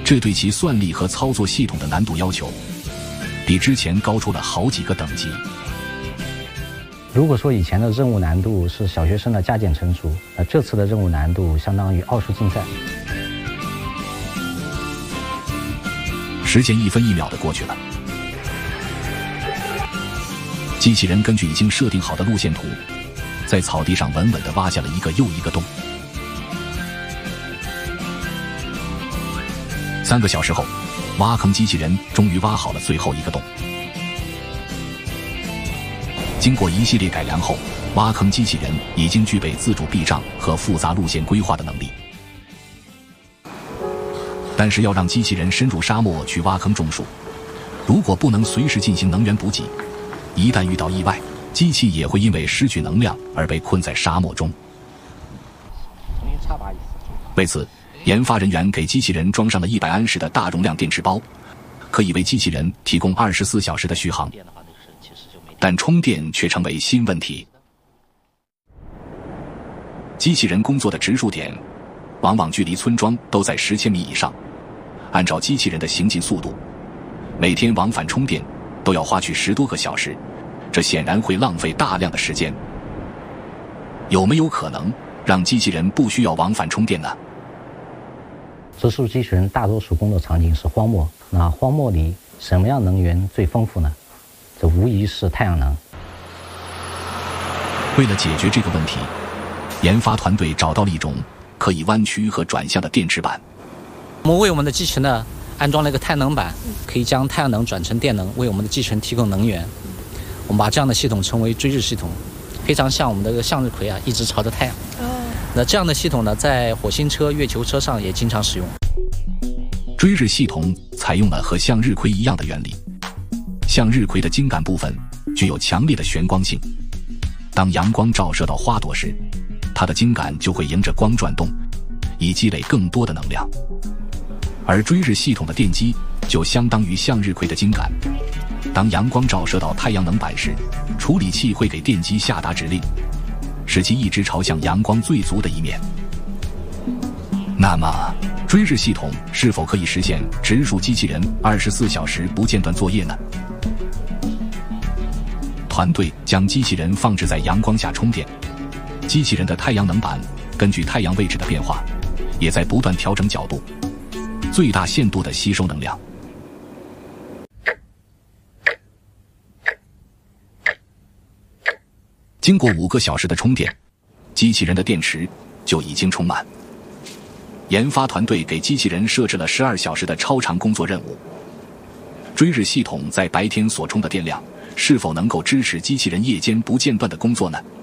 这对其算力和操作系统的难度要求，比之前高出了好几个等级。 如果说以前的任务难度是小学生的加减乘除，那这次的任务难度相当于奥数竞赛。 时间1分1秒的过去了，机器人根据已经设定好的路线图，在草地上稳稳地挖下了一个又一个洞。3个小时后，挖坑机器人终于挖好了最后一个洞。经过一系列改良后，挖坑机器人已经具备自主避障和复杂路线规划的能力。但是要让机器人深入沙漠去挖坑种树，如果不能随时进行能源补给，一旦遇到意外，机器也会因为失去能量而被困在沙漠中。为此，研发人员给机器人装上了100安时的大容量电池包，可以为机器人提供24小时的续航。但充电却成为新问题。机器人工作的植树点往往距离村庄都在10千米以上，按照机器人的行进速度，每天往返充电都要花去10多个小时，这显然会浪费大量的时间。有没有可能让机器人不需要往返充电呢？ 植树机器人大多数工作场景是荒漠，那荒漠里什么样能源最丰富呢？这无疑是太阳能。 为了解决这个问题，研发团队找到了一种可以弯曲和转向的电池板。 我们为我们的机器人呢安装了一个太阳能板，可以将太阳能转成电能，为我们的机器人提供能源。我们把这样的系统称为追日系统，非常像我们的向日葵啊，一直朝着太阳。那这样的系统呢，在火星车、月球车上也经常使用。 追日系统采用了和向日葵一样的原理。向日葵的茎秆部分具有强烈的旋光性，当阳光照射到花朵时，它的茎秆就会迎着光转动，以积累更多的能量。而追日系统的电机就相当于向日葵的茎秆，当阳光照射到太阳能板时，处理器会给电机下达指令，使其一直朝向阳光最足的一面。那么追日系统是否可以实现植树机器人24小时不间断作业呢？团队将机器人放置在阳光下充电，机器人的太阳能板根据太阳位置的变化，也在不断调整角度，最大限度地吸收能量。经过5个小时的充电，机器人的电池就已经充满。研发团队给机器人设置了12小时的超长工作任务。追日系统在白天所充的电量是否能够支持机器人夜间不间断的工作呢？